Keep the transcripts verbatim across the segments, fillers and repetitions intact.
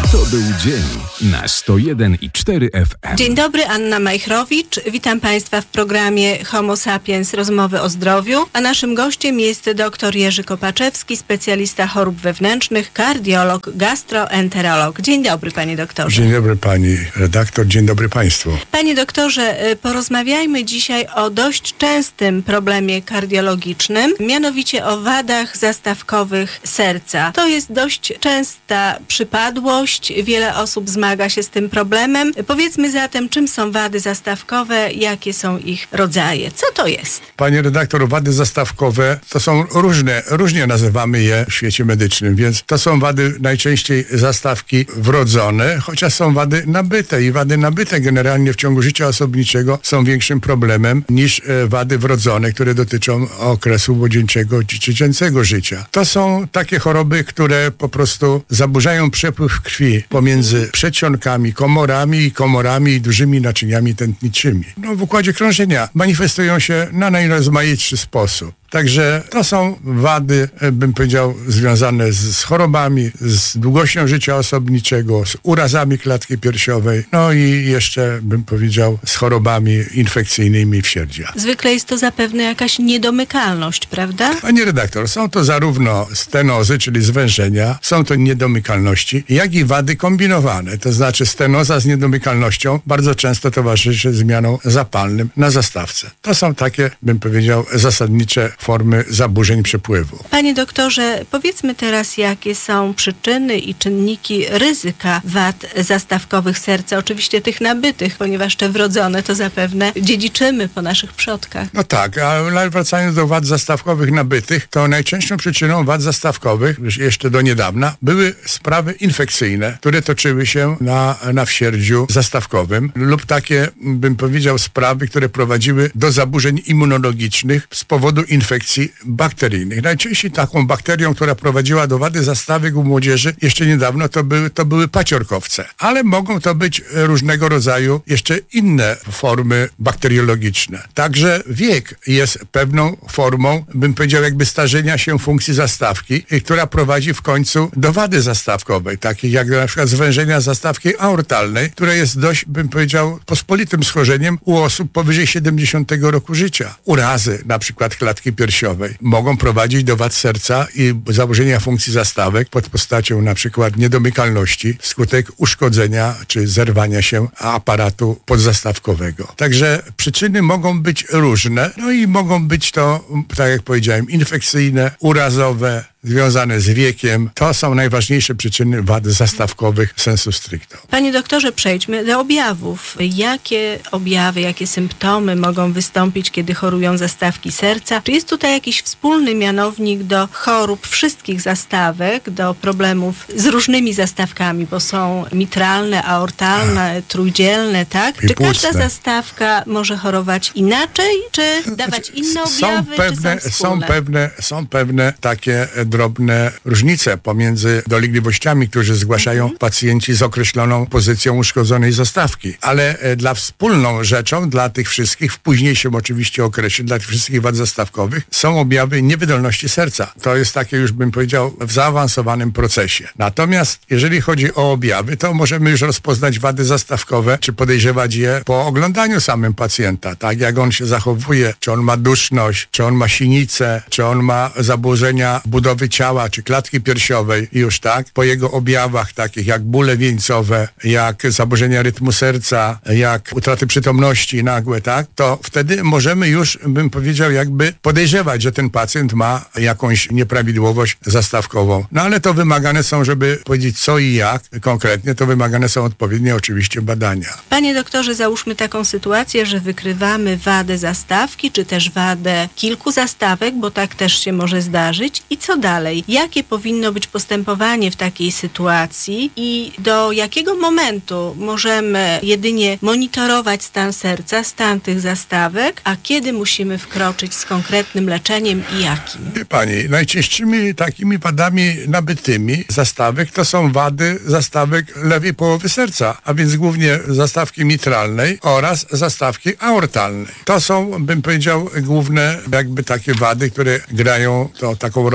To był dzień na sto jeden i cztery F M. Dzień dobry, Anna Majchrowicz. Witam Państwa w programie Homo Sapiens, rozmowy o zdrowiu. A naszym gościem jest dr Jerzy Kopaczewski, specjalista chorób wewnętrznych, kardiolog, gastroenterolog. Dzień dobry, panie doktorze. Dzień dobry, pani redaktor. Dzień dobry państwu. Panie doktorze, porozmawiajmy dzisiaj o dość częstym problemie kardiologicznym, mianowicie o wadach zastawkowych serca. To jest dość częsta przypadłość. Wiele osób zmaga się z tym problemem. Powiedzmy zatem, czym są wady zastawkowe, jakie są ich rodzaje. Co to jest? Panie redaktor, wady zastawkowe to są różne, różnie nazywamy je w świecie medycznym, więc to są wady najczęściej zastawki wrodzone, chociaż są wady nabyte i wady nabyte generalnie w ciągu życia osobniczego są większym problemem niż wady wrodzone, które dotyczą okresu młodzieńczego czy dziecięcego życia. To są takie choroby, które po prostu zaburzają przepływ krwi pomiędzy przedsionkami, komorami i komorami i dużymi naczyniami tętniczymi. No, w układzie krążenia manifestują się na najrozmaitszy sposób. Także to są wady, bym powiedział, związane z, z chorobami, z długością życia osobniczego, z urazami klatki piersiowej, no i jeszcze, bym powiedział, z chorobami infekcyjnymi wsierdzia. Zwykle jest to zapewne jakaś niedomykalność, prawda? Panie redaktor, są to zarówno stenozy, czyli zwężenia, są to niedomykalności, jak i wady kombinowane, to znaczy stenoza z niedomykalnością bardzo często towarzyszy zmianom zapalnym na zastawce. To są takie, bym powiedział, zasadnicze formy zaburzeń przepływu. Panie doktorze, powiedzmy teraz, jakie są przyczyny i czynniki ryzyka wad zastawkowych serca, oczywiście tych nabytych, ponieważ te wrodzone to zapewne dziedziczymy po naszych przodkach. No tak, ale wracając do wad zastawkowych nabytych, to najczęstszą przyczyną wad zastawkowych, jeszcze do niedawna, były sprawy infekcyjne, które toczyły się na, na wsierdziu zastawkowym lub takie, bym powiedział, sprawy, które prowadziły do zaburzeń immunologicznych z powodu infekcji bakteryjnych. Najczęściej taką bakterią, która prowadziła do wady zastawek u młodzieży jeszcze niedawno, to były, to były paciorkowce. Ale mogą to być różnego rodzaju jeszcze inne formy bakteriologiczne. Także wiek jest pewną formą, bym powiedział, jakby starzenia się funkcji zastawki, która prowadzi w końcu do wady zastawkowej, takich jak na przykład zwężenia zastawki aortalnej, które jest dość, bym powiedział, pospolitym schorzeniem u osób powyżej siedemdziesiątego roku życia. Urazy, na przykład klatki piersiowej, mogą prowadzić do wad serca i zaburzenia funkcji zastawek pod postacią na przykład niedomykalności wskutek uszkodzenia czy zerwania się aparatu podzastawkowego. Także przyczyny mogą być różne, no i mogą być to, tak jak powiedziałem, infekcyjne, urazowe, związane z wiekiem. To są najważniejsze przyczyny wad zastawkowych sensu stricto. Panie doktorze, przejdźmy do objawów. Jakie objawy, jakie symptomy mogą wystąpić, kiedy chorują zastawki serca? Czy jest tutaj jakiś wspólny mianownik do chorób wszystkich zastawek, do problemów z różnymi zastawkami, bo są mitralne, aortalne, A. trójdzielne, tak? I czy płucne. Każda zastawka może chorować inaczej, czy dawać inne objawy, są pewne, czy są wspólne? Są pewne, są pewne takie drobne różnice pomiędzy dolegliwościami, które zgłaszają mhm. pacjenci z określoną pozycją uszkodzonej zastawki. Ale e, dla wspólną rzeczą, dla tych wszystkich, w późniejszym oczywiście okresie, dla tych wszystkich wad zastawkowych, są objawy niewydolności serca. To jest takie już, bym powiedział, w zaawansowanym procesie. Natomiast jeżeli chodzi o objawy, to możemy już rozpoznać wady zastawkowe, czy podejrzewać je po oglądaniu samym pacjenta, tak jak on się zachowuje, czy on ma duszność, czy on ma sinicę, czy on ma zaburzenia budowy ciała, czy klatki piersiowej, już tak, po jego objawach takich jak bóle wieńcowe, jak zaburzenia rytmu serca, jak utraty przytomności nagłe, tak, to wtedy możemy już, bym powiedział, jakby podejrzewać, że ten pacjent ma jakąś nieprawidłowość zastawkową. No ale to wymagane są, żeby powiedzieć co i jak konkretnie, to wymagane są odpowiednie oczywiście badania. Panie doktorze, załóżmy taką sytuację, że wykrywamy wadę zastawki, czy też wadę kilku zastawek, bo tak też się może zdarzyć. I co dalej? Jakie powinno być postępowanie w takiej sytuacji i do jakiego momentu możemy jedynie monitorować stan serca, stan tych zastawek, a kiedy musimy wkroczyć z konkretnym leczeniem i jakim? Wie pani, najczęstszymi takimi wadami nabytymi zastawek to są wady zastawek lewej połowy serca, a więc głównie zastawki mitralnej oraz zastawki aortalnej. To są, bym powiedział, główne jakby takie wady, które grają to, taką rolę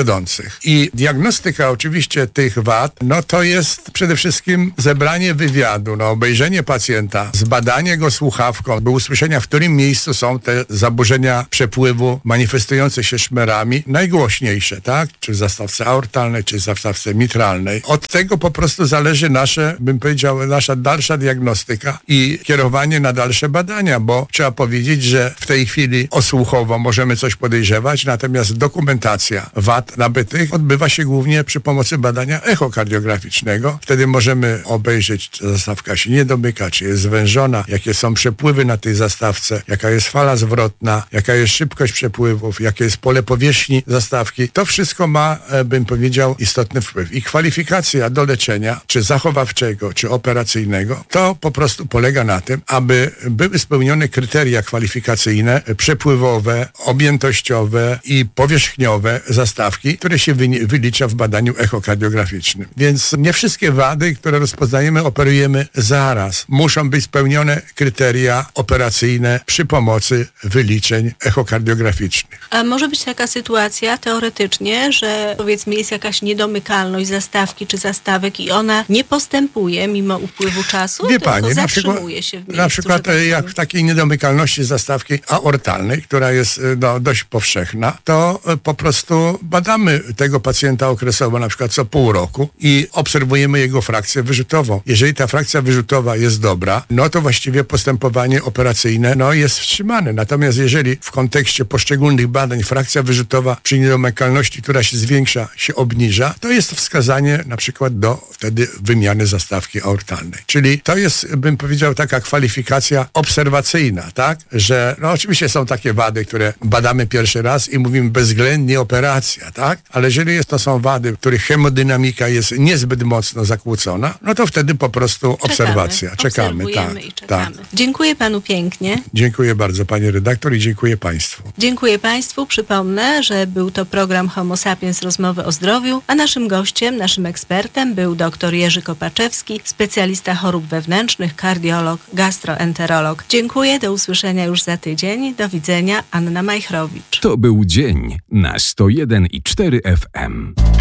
wiodących. I diagnostyka oczywiście tych wad, no to jest przede wszystkim zebranie wywiadu, no obejrzenie pacjenta, zbadanie go słuchawką, by usłyszenia, w którym miejscu są te zaburzenia przepływu manifestujące się szmerami najgłośniejsze, tak? Czy w zastawce aortalnej, czy w zastawce mitralnej. Od tego po prostu zależy nasze, bym powiedział, nasza dalsza diagnostyka i kierowanie na dalsze badania, bo trzeba powiedzieć, że w tej chwili osłuchowo możemy coś podejrzewać, natomiast dokumentacja wad nabytych odbywa się głównie przy pomocy badania echokardiograficznego. Wtedy możemy obejrzeć, czy zastawka się nie domyka, czy jest zwężona, jakie są przepływy na tej zastawce, jaka jest fala zwrotna, jaka jest szybkość przepływów, jakie jest pole powierzchni zastawki. To wszystko ma, bym powiedział, istotny wpływ. I kwalifikacja do leczenia, czy zachowawczego, czy operacyjnego, to po prostu polega na tym, aby były spełnione kryteria kwalifikacyjne, przepływowe, objętościowe i powierzchniowe zastawki, które się wylicza w badaniu echokardiograficznym. Więc nie wszystkie wady, które rozpoznajemy, operujemy zaraz. Muszą być spełnione kryteria operacyjne przy pomocy wyliczeń echokardiograficznych. A może być taka sytuacja teoretycznie, że powiedzmy jest jakaś niedomykalność zastawki czy zastawek i ona nie postępuje mimo upływu czasu, Wie tylko pani, na przykład, się w miejscu, na przykład żeby... jak w takiej niedomykalności zastawki aortalnej, która jest no, dość powszechna, to po prostu badamy tego pacjenta okresowo, na przykład co pół roku i obserwujemy jego frakcję wyrzutową. Jeżeli ta frakcja wyrzutowa jest dobra, no to właściwie postępowanie operacyjne no, jest wstrzymane. Natomiast jeżeli w kontekście poszczególnych badań frakcja wyrzutowa przy niedomykalności, która się zwiększa, się obniża, to jest wskazanie na przykład do wtedy wymiany zastawki aortalnej. Czyli to jest, bym powiedział, taka kwalifikacja obserwacyjna, tak? Że no oczywiście są takie wady, które badamy pierwszy raz i mówimy bezwzględnie operacja, tak? Ale jeżeli jest, to są wady, których hemodynamika jest niezbyt mocno zakłócona, no to wtedy po prostu obserwacja. Czekamy, Czekamy tak, i czekamy. tak. Dziękuję panu pięknie. Dziękuję bardzo, pani redaktor, i dziękuję państwu. Dziękuję państwu. Przypomnę, że był to program Homo Sapiens Rozmowy o zdrowiu, a naszym gościem, naszym ekspertem był dr Jerzy Kopaczewski, specjalista chorób wewnętrznych, kardiolog, gastroenterolog. Dziękuję, do usłyszenia już za tydzień. Do widzenia, Anna Majchrowicz. To był dzień na sto jeden i cztery F M.